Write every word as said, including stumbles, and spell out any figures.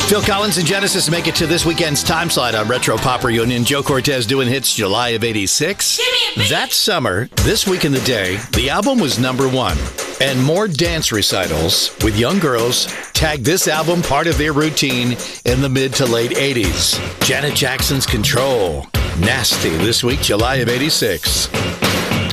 Phil Collins and Genesis make it to this weekend's time slot on Retro Pop Reunion. Joe Cortez doing hits July of eighty-six. That summer, this week in the day, the album was number one. And more dance recitals with young girls tagged this album part of their routine in the mid to late eighties. Janet Jackson's Control. Nasty this week, July of eighty-six.